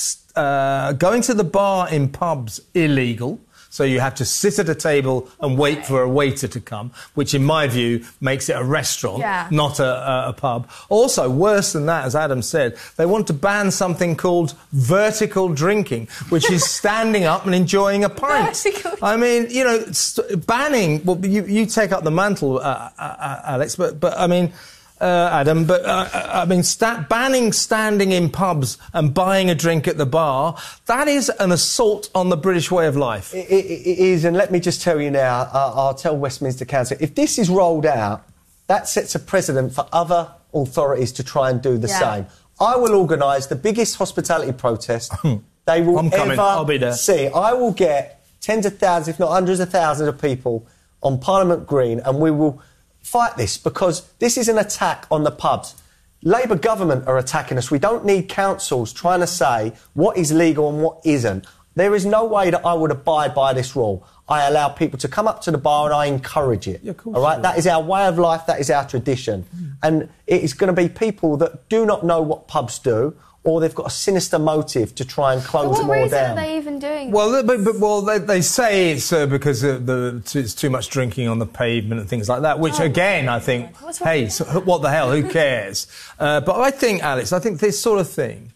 going to the bar in pubs illegal. So you have to sit at a table and wait for a waiter to come, which in my view makes it a restaurant, not a pub. Also, worse than that, as Adam said, they want to ban something called vertical drinking, which is standing up and enjoying a pint. I mean, you know, banning... Well, you take up the mantle, Alex, but I mean... Adam, but I mean, banning standing in pubs and buying a drink at the bar, that is an assault on the British way of life. It is, and let me just tell you now, I'll tell Westminster Council, if this is rolled out, that sets a precedent for other authorities to try and do the same. I will organise the biggest hospitality protest they will I'll be there. see. I will get tens of thousands, if not hundreds of thousands of people on Parliament Green, and we will fight this, because this is an attack on the pubs. Labour government are attacking us. We don't need councils trying to say what is legal and what isn't. There is no way that I would abide by this rule. I allow people to come up to the bar and I encourage it. Yeah, of course. All right? That is our way of life. That is our tradition. And it is going to be people that do not know what pubs do, or they've got a sinister motive to try and close them all down. What reason are they even doing Well, they say it's because it's too much drinking on the pavement and things like that, which, again, I think, hey, so what the hell, who cares? But I think, Alex, this sort of thing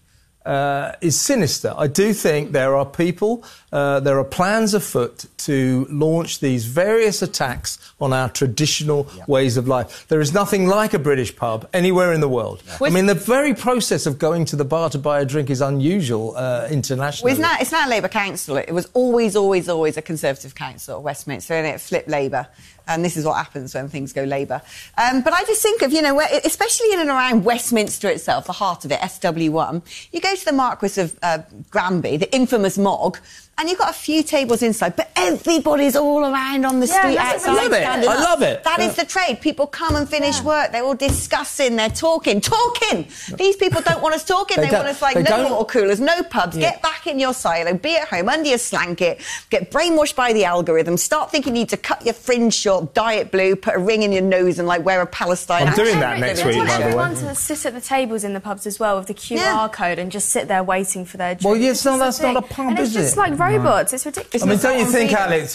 is sinister. I do think there are people, there are plans afoot to launch these various attacks on our traditional ways of life. There is nothing like a British pub anywhere in the world. I mean, the very process of going to the bar to buy a drink is unusual internationally. Well, it's not a Labour council. It was always a Conservative council, Westminster, and it flipped Labour. And this is what happens when things go Labour. But I just think of, you know, especially in and around Westminster itself, the heart of it, SW1, you go to the Marquis of Granby, the infamous Mog, and you've got a few tables inside, but everybody's all around on the street outside. I love it. I love it. That is the trade. People come and finish work. They're all discussing. They're talking. These people don't want us talking. They want us like no water coolers, no pubs. Get back in your silo. Be at home under your blanket. Get brainwashed by the algorithm. Start thinking you need to cut your fringe short, dye it blue, put a ring in your nose, and like wear a Palestine. I'm doing that next week, by the way. I want to sit at the tables in the pubs as well with the QR code and just sit there waiting for their drink. Well, yes, no, that's not a pub, and is it? It's just like robots. It's ridiculous. I mean, don't you think, Alex,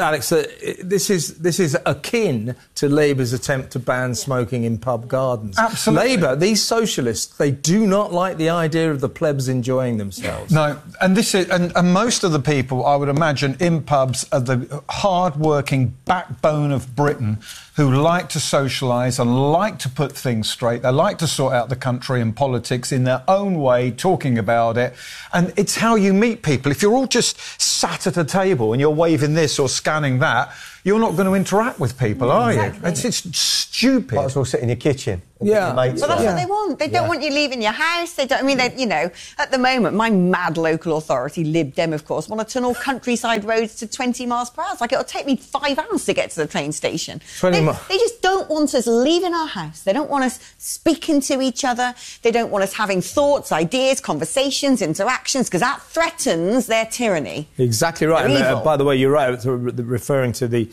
that this is akin to Labour's attempt to ban smoking in pub gardens? Absolutely. Labour, these socialists, they do not like the idea of the plebs enjoying themselves. No, and this is, and most of the people, I would imagine, in pubs are the hard-working backbone of Britain who like to socialise and like to put things straight. They like to sort out the country and politics in their own way, talking about it. And it's how you meet people. If you're all just sat at a table and you're waving this or scanning that, you're not going to interact with people, are you? It's stupid. Might as well sit in your kitchen. Yeah. Well, that's what they want. They don't want you leaving your house. They don't. I mean, at the moment, my mad local authority, Lib Dem, of course, want to turn all countryside roads to 20 miles per hour. It's like it'll take me 5 hours to get to the train station. They just don't want us leaving our house. They don't want us speaking to each other. They don't want us having thoughts, ideas, conversations, interactions, because that threatens their tyranny. Exactly right. And, by the way, you're right, referring to the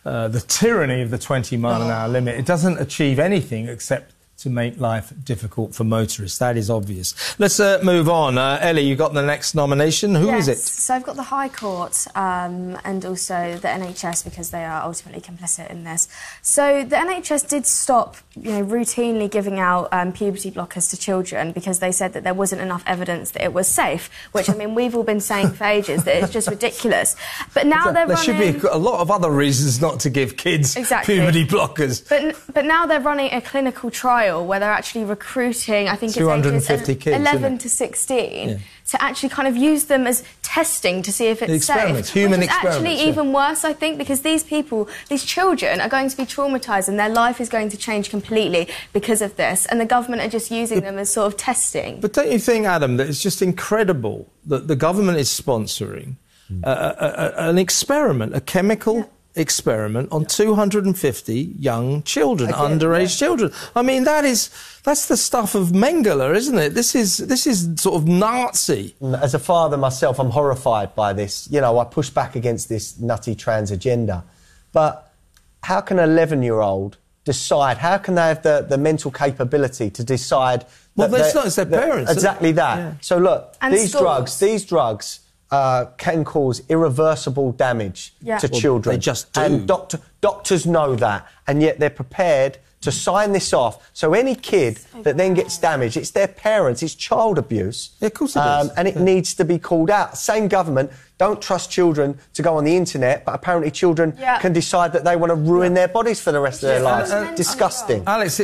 tyranny of the 20-mile-an-hour limit. It doesn't achieve anything except to make life difficult for motorists. That is obvious. Let's move on. Ellie, you got the next nomination. Who is it? So I've got the High Court and also the NHS because they are ultimately complicit in this. So the NHS did stop, routinely giving out puberty blockers to children because they said that there wasn't enough evidence that it was safe, which, I mean, we've all been saying for ages that it's just ridiculous. But now there should be a lot of other reasons not to give kids puberty blockers. But now they're running a clinical trial where they're actually recruiting, I think it's 250 kids, 11 to 16, to actually kind of use them as testing to see if it's safe. Human which is experiments. Actually even worse, I think, because these children are going to be traumatised and their life is going to change completely because of this, and the government are just using them as sort of testing. But don't you think, Adam, that it's just incredible that the government is sponsoring an experiment, a chemical experiment on 250 young children, underage children. I mean, that's the stuff of Mengele, isn't it? This is sort of Nazi. As a father myself, I'm horrified by this. I push back against this nutty trans agenda. But how can an 11-year-old decide? How can they have the mental capability to decide? Well, it's their parents. Exactly that. Yeah. So look, and these drugs can cause irreversible damage to children. They just do. And doctors know that, and yet they're prepared to sign this off. So any kid that then gets damaged, it's their parents, it's child abuse. Yeah, of course it is. And it needs to be called out. Same government don't trust children to go on the internet, but apparently children can decide that they want to ruin their bodies for the rest of their lives. Disgusting. Alex,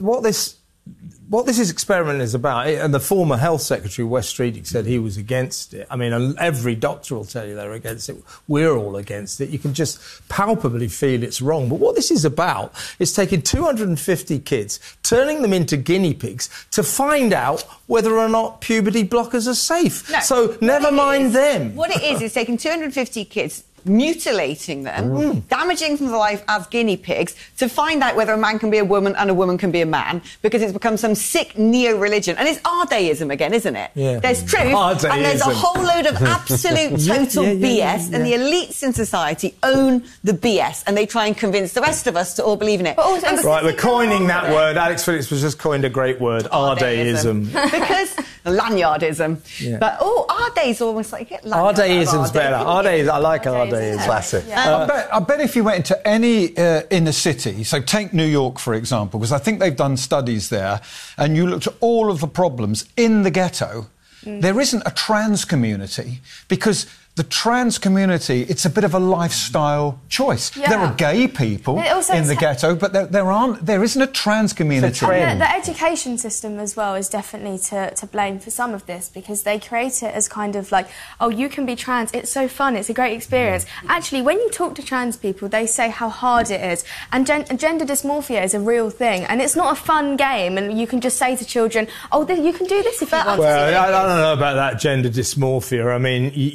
what this experiment is about, and the former health secretary, Wes Streeting, said he was against it. I mean, every doctor will tell you they're against it. We're all against it. You can just palpably feel it's wrong. But what this is about is taking 250 kids, turning them into guinea pigs to find out whether or not puberty blockers are safe. No, so never mind them. What it is taking 250 kids, mutilating them, damaging them for life as guinea pigs, to find out whether a man can be a woman and a woman can be a man, because it's become some sick neo-religion. And it's our deism again, isn't it? Yeah. There's truth, and there's a whole load of absolute total BS, and the elites in society own the BS, and they try and convince the rest of us to all believe in it. Right, we're coining that word. Alex Phillips was just coined a great word, our deism. Because lanyardism. Yeah. But, our days almost like... Our deism's better. Our days, I like our days. Classic. I bet if you went into any inner city, so take New York, for example, because I think they've done studies there, and you looked at all of the problems in the ghetto, there isn't a trans community, because the trans community, it's a bit of a lifestyle choice. Yeah. There are gay people in the ghetto, but there isn't a trans community. The education system as well is definitely to blame for some of this, because they create it as kind of like, oh, you can be trans, it's so fun, it's a great experience. Actually, when you talk to trans people, they say how hard it is. And gender dysmorphia is a real thing, and it's not a fun game, and you can just say to children, oh, you can do this if you want to. Well, I don't know about that gender dysmorphia. I mean, yeah, maybe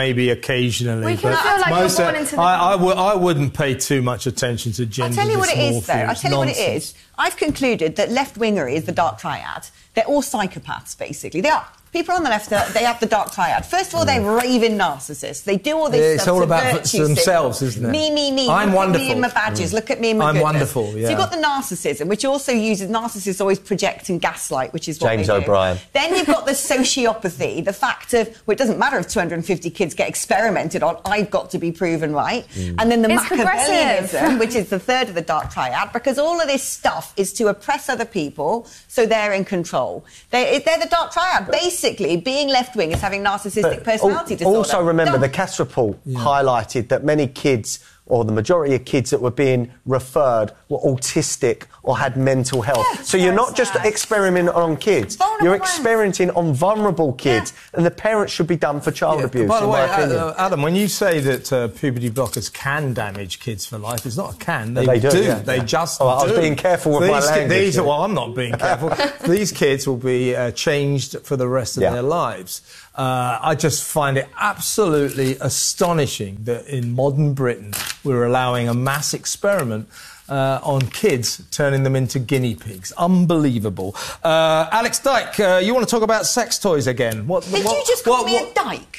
maybe occasionally. We can but feel like most you're born into the... I wouldn't pay too much attention to gender. I'll tell you what it is, though. I'll tell you what it is. I've concluded that left-wingery is the dark triad. They're all psychopaths, basically. They are. People on the left, they have the dark triad. First of all, they're raving narcissists. They do all this stuff. It's all about virtue themselves, signal. isn't it? Me. I'm look wonderful. at me and my badges. Look at me and my I'm goodness. wonderful, yeah. So you've got the narcissism, which also uses... Narcissists always project and gaslight, which is what James they do. O'Brien. Then you've got the sociopathy, the fact of... Well, it doesn't matter if 250 kids get experimented on. I've got to be proven right. And then the It's Machiavellianism, which is the third of the dark triad, because all of this stuff is to oppress other people so they're in control. They're the dark triad. Basically, being left-wing is having narcissistic personality disorder. Also remember, the Cass report highlighted that many kids, or the majority of kids that were being referred, were autistic or had mental health. So you're not just experimenting on kids, you're experimenting on vulnerable kids, and the parents should be done for child abuse, By the in way, my opinion. Adam, when you say that puberty blockers can damage kids for life, it's not a can. They do. Yeah. They just I was do. being careful with my language. Well, I'm not being careful. These kids will be changed for the rest of their lives. I just find it absolutely astonishing that in modern Britain we're allowing a mass experiment on kids, turning them into guinea pigs. Unbelievable. Alex Dyke, you want to talk about sex toys again? Did you just call me a dyke?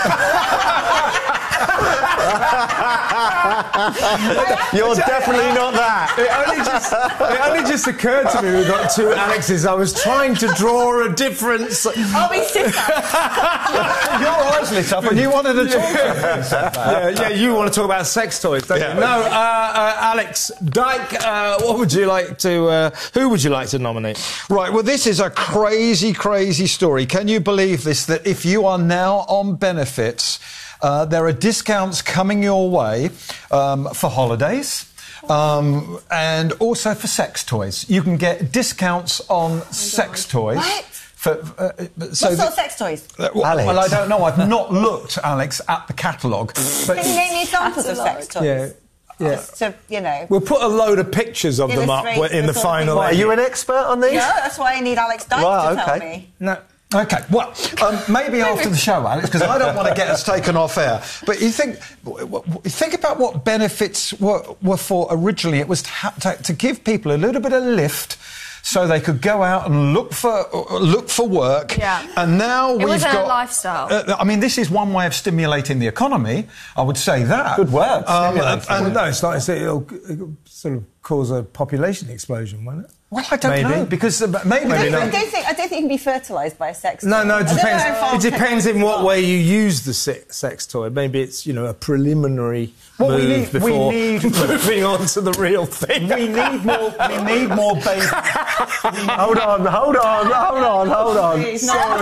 You're definitely not that. It only just occurred to me we've got two Alexes. I was trying to draw a difference. I'll be sit Your eyes lit up and you wanted to talk yeah, you want to talk about sex toys, don't you? No, Alex Dyke, what would you like to... who would you like to nominate? Right, well, this is a crazy, crazy story. Can you believe this, that if you are now on benefits, there are discounts coming your way for holidays and also for sex toys. You can get discounts on sex toys. What? What sort of sex toys? Well, I don't know. I've not looked, Alex, at the catalogue. Can you name me examples of sex toys? Yeah. So, you know... We'll put a load of pictures of them up in the final... Are you an expert on these? No, that's why I need Alex Dyke to tell me. No. OK, well, maybe after the show, Alex, because I don't want to get us taken off air. But you think about what benefits were for originally. It was to give people a little bit of lift so they could go out and look for work. Yeah. And now it we've got a lifestyle. I mean, this is one way of stimulating the economy. I would say that. Good word. No, it's not. It'll sort of cause a population explosion, won't it? Well, I don't know, because maybe I don't think you can be fertilised by a sex toy. No, it depends. It depends in what way you use the sex toy. Maybe it's, a preliminary move before moving on to the real thing. We need more babies. Hold on. Please, not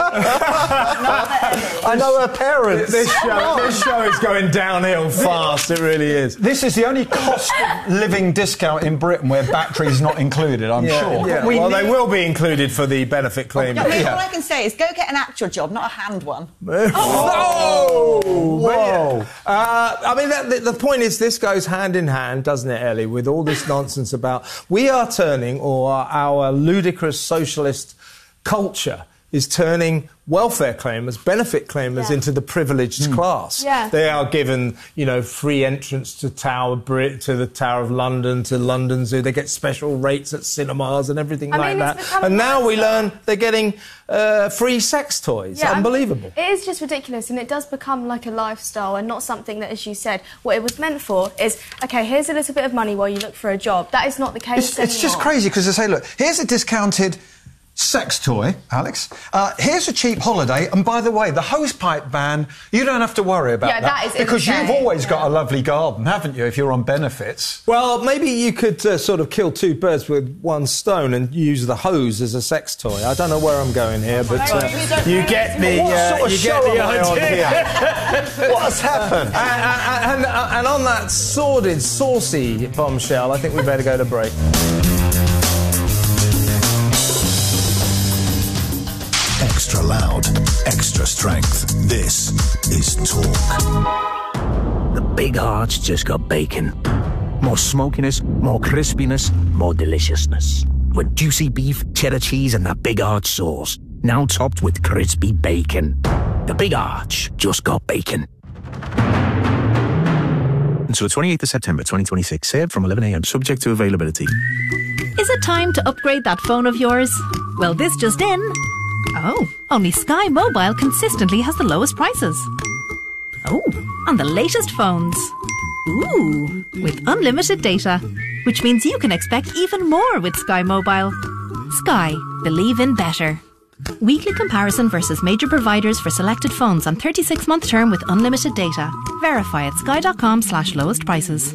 I know her parents. This show is going downhill fast. It really is. This is the only cost of living discount in Britain where batteries not included, I'm sure. Yeah. They will be included for the benefit claim. All I can say is go get an actual job, not a hand one. Oh! Whoa! I mean, the point is, this goes hand in hand, doesn't it, Ellie, with all this nonsense about we are turning, or our ludicrous socialist culture is turning welfare claimers, benefit claimers into the privileged class. Yeah. They are given, free entrance to the Tower of London, to London Zoo. They get special rates at cinemas and everything like that. And now we learn they're getting free sex toys. Yeah, Unbelievable. It is just ridiculous, and it does become like a lifestyle and not something that, as you said, what it was meant for is, OK, here's a little bit of money while you look for a job. That is not the case anymore. It's just crazy, because they say, look, here's a discounted sex toy, Alex. Here's a cheap holiday, and by the way, the hosepipe ban, you don't have to worry about that. That is because insane. you've always got a lovely garden, haven't you, if you're on benefits? Well, maybe you could sort of kill two birds with one stone and use the hose as a sex toy. I don't know where I'm going here, but you get the idea. What's happened? And on that sordid, saucy bombshell, I think we better go to break. Extra loud, extra strength. This is Talk. The big heart's just got bacon. More smokiness, more crispiness, more deliciousness. With juicy beef, cheddar cheese and the big heart sauce. Now topped with crispy bacon. The Big Arch just got bacon. Until the 28th of September 2026. Served from 11 a.m. Subject to availability. Is it time to upgrade that phone of yours? Well, this just in. Oh, only Sky Mobile consistently has the lowest prices. Oh, on the latest phones. Ooh, with unlimited data, which means you can expect even more with Sky Mobile. Sky, believe in better. Weekly comparison versus major providers for selected phones on 36-month term with unlimited data. Verify at sky.com/lowest prices.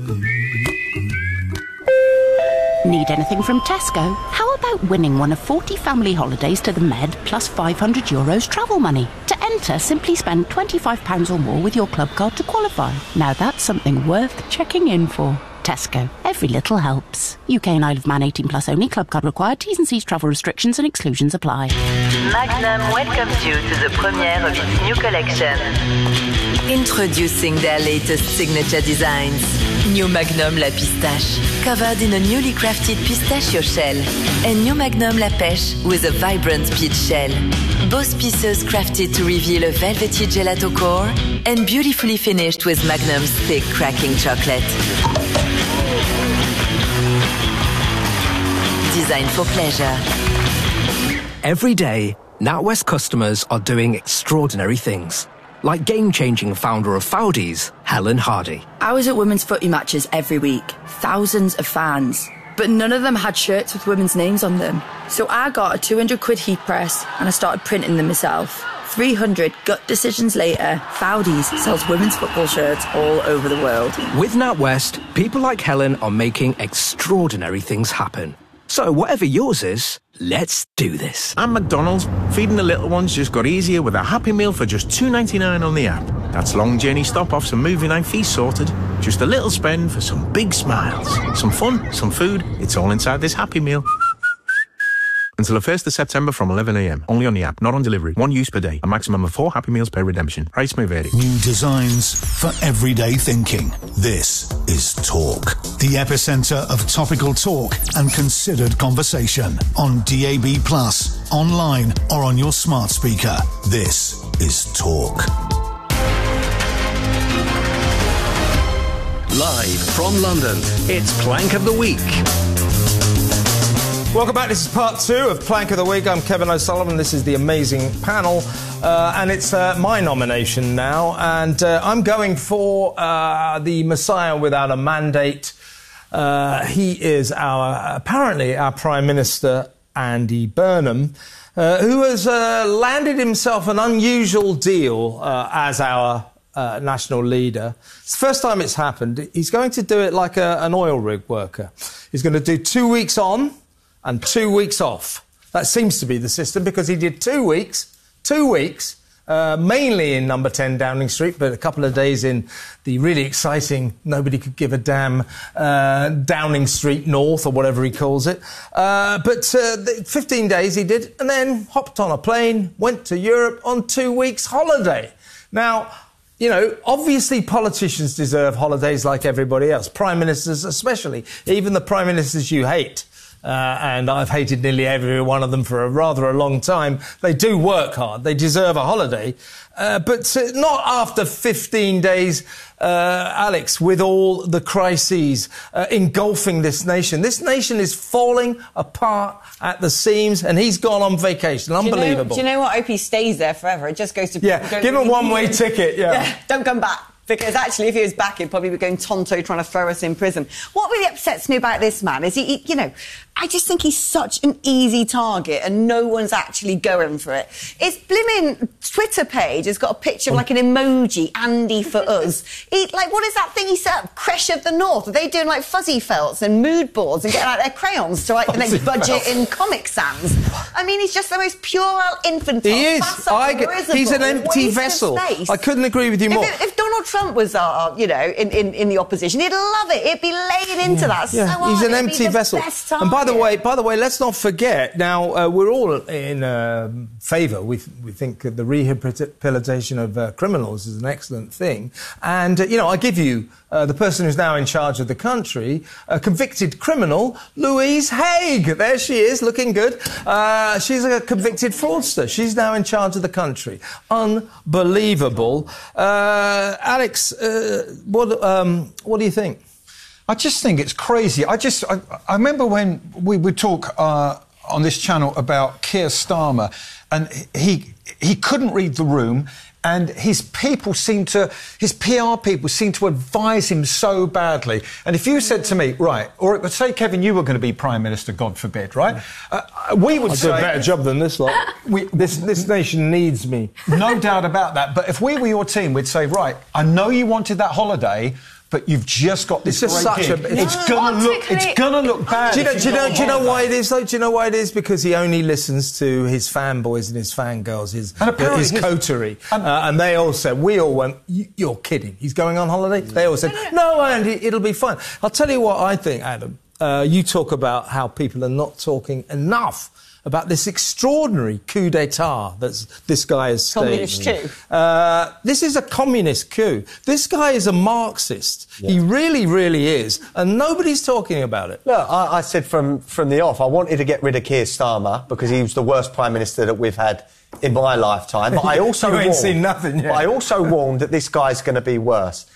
Need anything from Tesco? How about winning one of 40 family holidays to the Med plus €500 travel money? To enter, simply spend £25 or more with your club card to qualify. Now that's something worth checking in for. Tesco. Every little helps. UK and Isle of Man 18 plus only. Club card required. T's and C's, travel restrictions and exclusions apply. Magnum welcomes you to the premiere of its new collection. Introducing their latest signature designs. New Magnum La Pistache, covered in a newly crafted pistachio shell. And New Magnum La Pêche with a vibrant peach shell. Both pieces crafted to reveal a velvety gelato core and beautifully finished with Magnum's thick cracking chocolate. Designed for pleasure. Every day, NatWest customers are doing extraordinary things. Like game-changing founder of Foudies, Helen Hardy. I was at women's footy matches every week. Thousands of fans. But none of them had shirts with women's names on them. So I got a £200 heat press and I started printing them myself. 300 gut decisions later, Foudies sells women's football shirts all over the world. With NatWest, people like Helen are making extraordinary things happen. So whatever yours is, let's do this. And McDonald's, feeding the little ones just got easier with a Happy Meal for just $2.99 on the app. That's long journey stop-offs and movie night feast sorted. Just a little spend for some big smiles. Some fun, some food, it's all inside this Happy Meal. Until the 1st of September from 11 a.m. Only on the app, not on delivery. One use per day. A maximum of 4 Happy Meals per redemption. Price may vary. New designs for everyday thinking. This is Talk. The epicenter of topical talk and considered conversation. On DAB+, online or on your smart speaker. This is Talk. Live from London, it's Plank of the Week. Welcome back. This is part 2 of Plank of the Week. I'm Kevin O'Sullivan. This is the amazing panel. And it's my nomination now. And I'm going for the Messiah without a mandate. He is apparently our Prime Minister, Andy Burnham, who has landed himself an unusual deal as our national leader. It's the first time it's happened. He's going to do it like an oil rig worker. He's going to do 2 weeks on and 2 weeks off. That seems to be the system because he did 2 weeks, mainly in number 10 Downing Street, but a couple of days in the really exciting, nobody could give a damn, Downing Street North or whatever he calls it. But 15 days he did, and then hopped on a plane, went to Europe on 2 weeks holiday. Now, you know, obviously politicians deserve holidays like everybody else, prime ministers especially, even the prime ministers you hate. And I've hated nearly every one of them for a long time. They do work hard. They deserve a holiday. But not after 15 days, Alex, with all the crises engulfing this nation. This nation is falling apart at the seams, and he's gone on vacation. Unbelievable. Do you know what? I hope he stays there forever. It just goes to... Yeah, give him a one-way ticket, yeah. Don't come back. Because actually, if he was back, he'd probably be going tonto trying to throw us in prison. What really upsets me about this man is he you know, I just think he's such an easy target and no one's actually going for it. His blimmin' Twitter page has got a picture of like an emoji, Andy for us. What is that thing he set up? Creche of the North. Are they doing like fuzzy felts and mood boards and getting out their crayons to write the next budget in Comic Sans? I mean, he's just the most puerile, infantile, he is. He's an empty vessel. I couldn't agree with you more. If Donald Trump was, in the opposition, he'd love it. He'd be laying into that so hard. He's an It'd empty be the vessel. best And by the target. way, let's not forget. Now we're all in favour. We think the rehabilitation of criminals is an excellent thing. And I give you the person who's now in charge of the country, a convicted criminal, Louise Haig. There she is, looking good. She's a convicted fraudster. She's now in charge of the country. Unbelievable. Alex, what do you think? I just think it's crazy. I remember when we would talk on this channel about Keir Starmer, and he couldn't read the room. And his PR people seem to advise him so badly. And if you said to me, right, or say, Kevin, you were going to be Prime Minister, God forbid, right? We would say... I'll do a better job than this lot. This nation needs me. No doubt about that. But if we were your team, we'd say, right, I know you wanted that holiday, but you've just got this great gig. It's gonna look bad. Do you know why it is? Though? Do you know why it is? Because he only listens to his fanboys and his fangirls, his coterie, and they all said, we all went, "You're kidding? He's going on holiday?" They all said, "No, Andy, it'll be fine." I'll tell you what I think, Adam. You talk about how people are not talking enough about this extraordinary coup d'etat that this guy has staged. Communist coup. This is a communist coup. This guy is a Marxist. Yeah. He really, really is. And nobody's talking about it. Look, I said from the off, I wanted to get rid of Keir Starmer because he was the worst Prime Minister that we've had in my lifetime. But I also you ain't seen nothing yet. But I also warned that this guy's going to be worse.